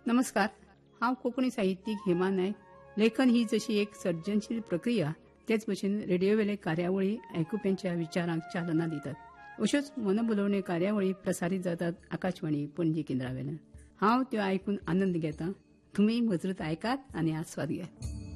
नमस्कार. हांव कोंकणी साहित्यीक हेमा नायक. लेखन ही जशी एक सर्जनशील प्रक्रिया तेच भशेन रेडिओवेले कार्यावळी आयकुप्यांच्या विचारांक चालना दितात. अश्योच मनभुलोवणी कार्यावळी प्रसारीत जातात आकाशवाणी पणजी केंद्रावेल्यान. हांव त्यो आयकून आनंद घेतां. तुम्ही मजरत ऐकात आणि आस्वाद घेयात.